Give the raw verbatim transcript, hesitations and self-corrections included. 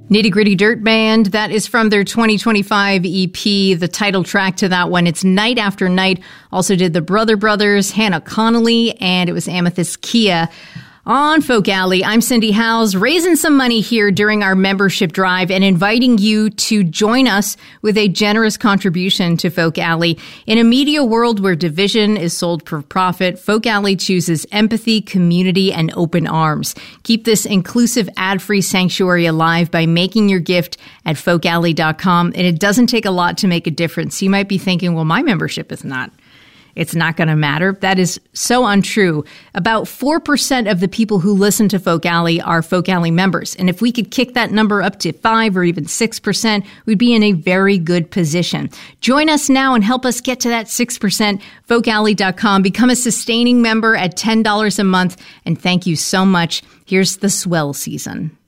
Nitty Gritty Dirt Band, that is from their twenty twenty-five E P, the title track to that one. It's Night After Night. Also did the Brother Brothers, Hannah Connolly, and it was Amethyst Kia. On Folk Alley, I'm Cindy Howes, raising some money here during our membership drive and inviting you to join us with a generous contribution to Folk Alley. In a media world where division is sold for profit, Folk Alley chooses empathy, community, and open arms. Keep this inclusive ad-free sanctuary alive by making your gift at folk alley dot com. And it doesn't take a lot to make a difference. You might be thinking, well, my membership is not. It's not going to matter. That is so untrue. About four percent of the people who listen to Folk Alley are Folk Alley members. And if we could kick that number up to five or even six percent, we'd be in a very good position. Join us now and help us get to that six percent. folk alley dot com. Become a sustaining member at ten dollars a month. And thank you so much. Here's the swell season.